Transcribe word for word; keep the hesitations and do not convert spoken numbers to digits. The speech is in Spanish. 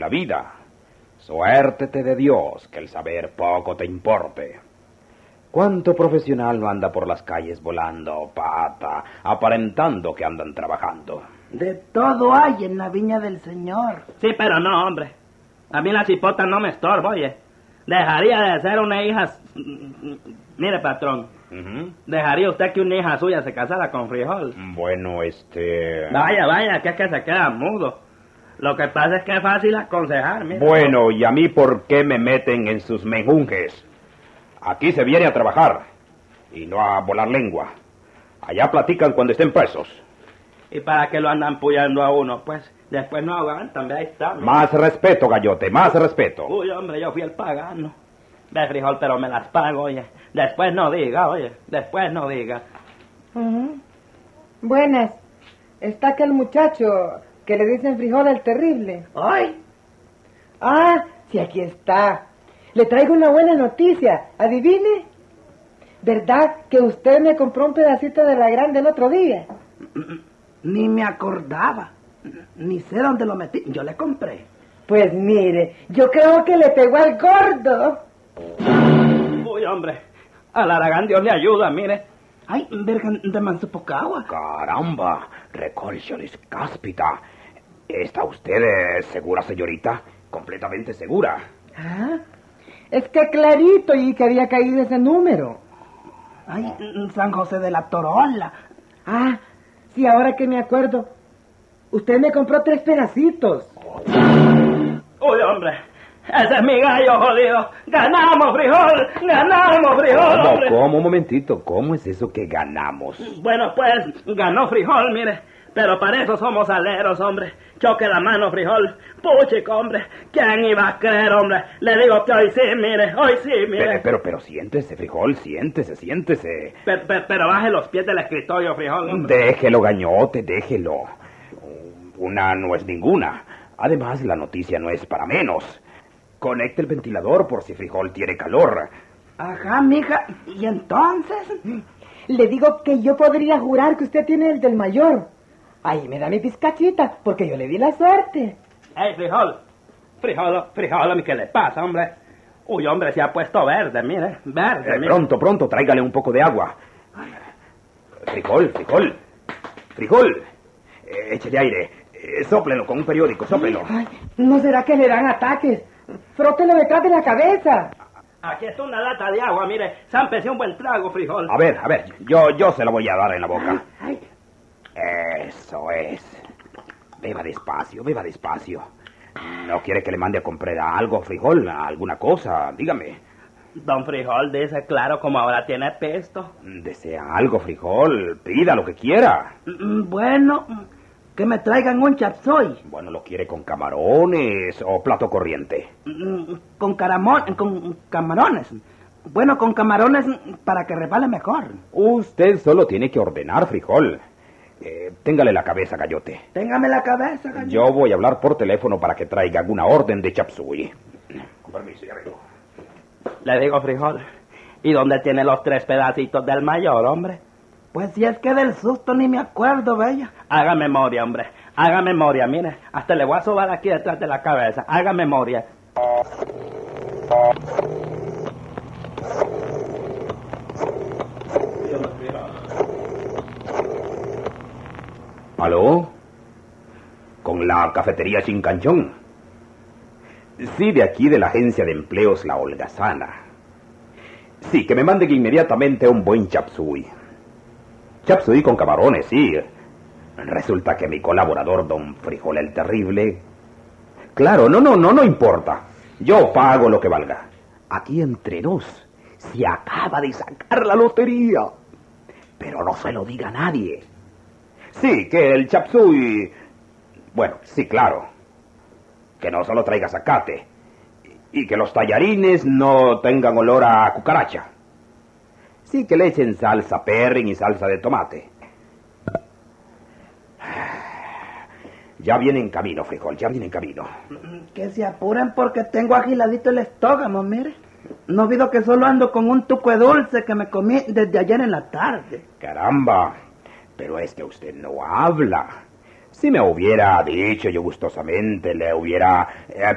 la vida. Suértete de Dios, que el saber poco te importe. ¿Cuánto profesional no anda por las calles volando pata, aparentando que andan trabajando? De todo hay en la viña del Señor. Sí, pero no, hombre. A mí la cipota no me estorba, oye. Dejaría de ser una hija... Mire, patrón. Uh-huh. ¿Dejaría usted que una hija suya se casara con frijol? Bueno, este... Vaya, vaya, que es que se queda mudo. Lo que pasa es que es fácil aconsejar, mire. Bueno, ¿y a mí por qué me meten en sus menjunjes? Aquí se viene a trabajar y no a volar lengua. Allá platican cuando estén presos. ¿Y para qué lo andan puyando a uno? Pues después no aguantan, ve, ahí está. Mira. Más respeto, gallote, más respeto. Uy, hombre, yo fui el pagano. Ve, frijol, pero me las pago, oye. Después no diga, oye, después no diga. Uh-huh. Buenas. Está aquel muchacho que le dicen frijol el terrible. ¡Ay! Ah, sí, aquí está. Le traigo una buena noticia. Adivine. ¿Verdad que usted me compró un pedacito de la grande el otro día? Ni me acordaba. Ni sé dónde lo metí. Yo le compré. Pues mire, yo creo que le pegó al gordo. Uy, hombre. Al Aragán Dios le ayuda, mire. Ay, vergan de Mansupocagua. Caramba, recorcholis cáspita. ¿Está usted eh, segura, señorita? Completamente segura. Ah, es que clarito y que había caído ese número. Ay, San José de la Torola. Ah, sí, ahora que me acuerdo. Usted me compró tres pedacitos. Uy, hombre. Ese es mi gallo, jodido. ¡Ganamos, frijol! ¡Ganamos, frijol, ¿Cómo, hombre! ¿Cómo? Un momentito. ¿Cómo es eso que ganamos? Bueno, pues, ganó frijol, mire. Pero para eso somos aleros, hombre. Choque la mano, frijol. Puchico, hombre. ¿Quién iba a creer, hombre? Le digo que hoy sí, mire. Hoy sí, mire. Pero, pero, pero siéntese, frijol. Siéntese, siéntese. Pero, pero, pero baje los pies del escritorio, frijol, hombre. Déjelo, gañote, déjelo. Una no es ninguna. Además, la noticia no es para menos. Conecte el ventilador por si frijol tiene calor. Ajá, mija. ¿Y entonces? Le digo que yo podría jurar que usted tiene el del mayor. Ahí me da mi pizcachita, porque yo le di la suerte. ¡Ey, frijol! Frijol, frijol, ¿qué le pasa, hombre? Uy, hombre, se ha puesto verde, mire. Verde, eh, mire. Pronto, pronto, tráigale un poco de agua. Frijol, frijol. Frijol. Eh, échele aire. Eh, sóplelo con un periódico, sóplelo. Ay, ¿no será que le dan ataques? Frótelo detrás de la cabeza. Aquí está una lata de agua, mire. Sámpese un buen trago, frijol. A ver, a ver, yo, yo se lo voy a dar en la boca. Ay, Eso es. Beba despacio, beba despacio. ¿No quiere que le mande a comprar algo, frijol? ¿Alguna cosa? Dígame. Don Frijol dice claro como ahora tiene pesto. ¿Desea algo, frijol? Pida lo que quiera. Bueno, que me traigan un chapsoy. Bueno, ¿lo quiere con camarones o plato corriente? Con caramón, con camarones. Bueno, con camarones para que resbale mejor. Usted solo tiene que ordenar, frijol. Eh, téngale la cabeza, gallote. Téngame la cabeza, gallote. Yo voy a hablar por teléfono para que traiga alguna orden de chapsui. Con permiso, ya vengo. Le digo, frijol, ¿y dónde tiene los tres pedacitos del mayor, hombre? Pues si es que del susto ni me acuerdo, bella. Haga memoria, hombre. Haga memoria, mire. Hasta le voy a sobar aquí detrás de la cabeza. Haga memoria. ¿Aló? ¿Con la cafetería Sin Canchón? Sí, de aquí de la agencia de empleos La Holgazana. Sí, que me manden inmediatamente un buen chapsui. Chapsui con camarones, sí. Resulta que mi colaborador, don Frijol el Terrible... Claro, no, no, no, no importa. Yo pago lo que valga. Aquí entre nos se acaba de sacar la lotería. Pero no se lo diga a nadie. Sí, que el chapsui... Bueno, sí, claro. Que no solo traiga zacate. Y que los tallarines no tengan olor a cucaracha. Sí, que le echen salsa perrin y salsa de tomate. Ya viene en camino, frijol, ya viene en camino. Que se apuren porque tengo agiladito el estómago, mire. No olvido que solo ando con un tuco de dulce que me comí desde ayer en la tarde. Caramba, pero es que usted no habla. Si me hubiera dicho yo gustosamente, le hubiera eh,